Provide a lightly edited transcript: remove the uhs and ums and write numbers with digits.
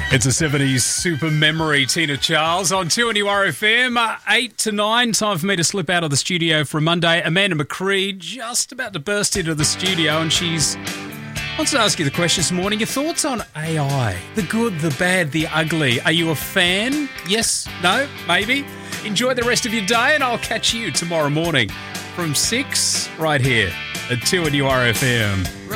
It's a 70s super memory, Tina Charles, on 2NURFM, 8 to 9. Time for me to slip out of the studio for a Monday. Amanda McCree just about to burst into the studio, and she's wants to ask you the question this morning. Your thoughts on AI? The good, the bad, the ugly. Are you a fan? Yes? No? Maybe? Enjoy the rest of your day, and I'll catch you tomorrow morning from 6 right here at 2NURFM.